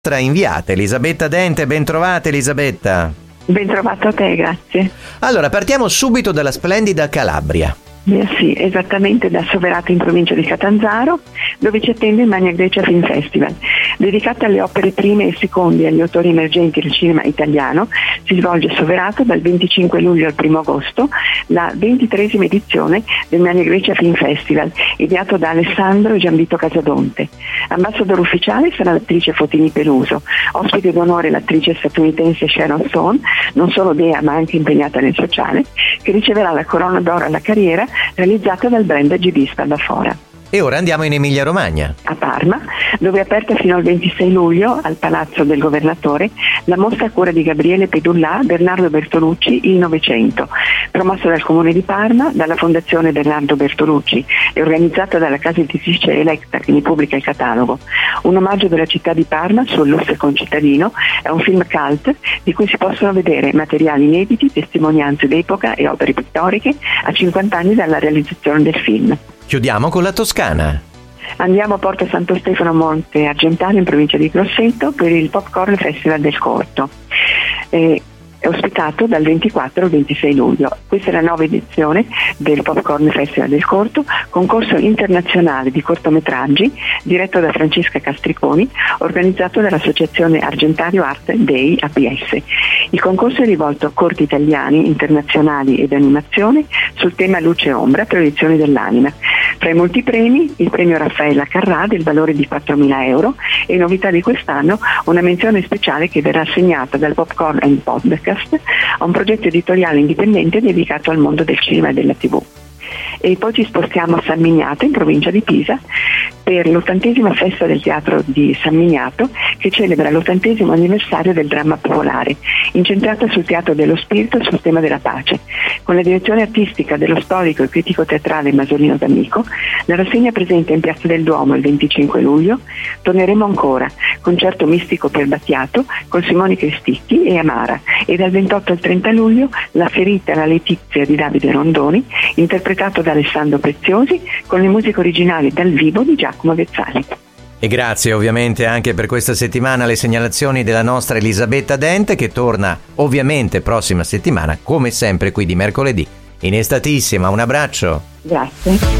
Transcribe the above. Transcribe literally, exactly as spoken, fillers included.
Tra inviata Elisabetta Dente. Ben trovata Elisabetta. Ben trovato a te, grazie. Allora, partiamo subito dalla splendida Calabria. Eh sì, esattamente da Soverato in provincia di Catanzaro, dove ci attende il Magna Grecia Film Festival. Dedicata alle opere prime e seconde e agli autori emergenti del cinema italiano, si svolge a Soverato dal venticinque luglio al primo agosto la ventitreesima edizione del Magna Grecia Film Festival, ideato da Alessandro e Gianvito Casadonte. Ambassador ufficiale sarà l'attrice Fotini Peluso, ospite d'onore l'attrice statunitense Sharon Stone, non solo dea ma anche impegnata nel sociale, che riceverà la corona d'oro alla carriera realizzata dal brand G B Spadafora. E ora andiamo in Emilia Romagna. A Parma, dove è aperta fino al ventisei luglio al Palazzo del Governatore la mostra a cura di Gabriele Pedullà, Bernardo Bertolucci, il Novecento, promossa dal Comune di Parma, dalla Fondazione Bernardo Bertolucci e organizzata dalla casa editrice Electa, che ne pubblica il catalogo. Un omaggio della città di Parma sul lustre concittadino, è un film cult di cui si possono vedere materiali inediti, testimonianze d'epoca e opere pittoriche a cinquanta anni dalla realizzazione del film. Chiudiamo con la Toscana. Andiamo a Porto Santo Stefano Monte Argentario in provincia di Grosseto per il Popcorn Festival del Corto. Eh, È ospitato dal ventiquattro al ventisei luglio. Questa è la nuova edizione del Popcorn Festival del Corto, concorso internazionale di cortometraggi diretto da Francesca Castriconi, organizzato dall'Associazione Argentario Art Day A P S. Il concorso è rivolto a corti italiani, internazionali ed animazione sul tema luce e ombra, proiezioni dell'anima. Tra i molti premi, il premio Raffaella Carrà del valore di quattromila euro e novità di quest'anno una menzione speciale che verrà assegnata dal Popcorn and Podcast a un progetto editoriale indipendente dedicato al mondo del cinema e della tivù. E poi ci spostiamo a San Miniato in provincia di Pisa per l'ottantesima festa del teatro di San Miniato, che celebra l'ottantesimo anniversario del dramma popolare, incentrata sul teatro dello spirito e sul tema della pace. Con la direzione artistica dello storico e critico teatrale Masolino D'Amico, la rassegna presenta in Piazza del Duomo il venticinque luglio Torneremo ancora, concerto mistico per Battiato con Simone Cristicchi e Amara, e dal ventotto al trenta luglio La ferita alla Letizia di Davide Rondoni, interpretato da Alessandro Preziosi con le musiche originali dal vivo di Giacomo Vezzali. E grazie ovviamente anche per questa settimana alle segnalazioni della nostra Elisabetta Dente, che torna ovviamente prossima settimana come sempre qui di mercoledì in Estatissima. Un abbraccio. Grazie.